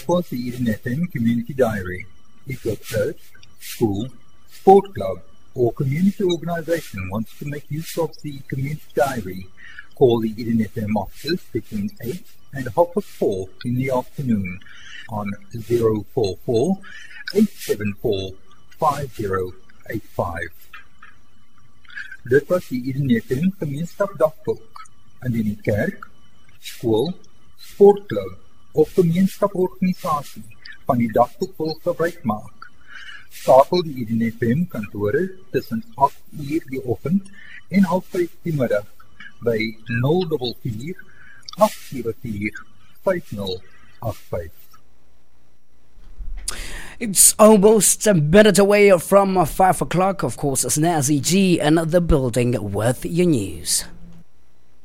That was the Eden FM Community Diary. If your church, school, sport club or community organisation wants to make use of the Community Diary, call the Eden FM offices between 8 and 4:30 in the afternoon on 044 874 5085. Dit was die Eden FM gemeenskapdagboek. Indien die kerk, skool, sportklub of gemeenskaporganisasie van die dagboek wil gebruik maak, skakel die Eden FM kantore tussen 8 uur die oggend en 5:30 die middag by 044 874 5085. It's almost a minute away from 5 o'clock. Of course, Snazzy G and the building with your news.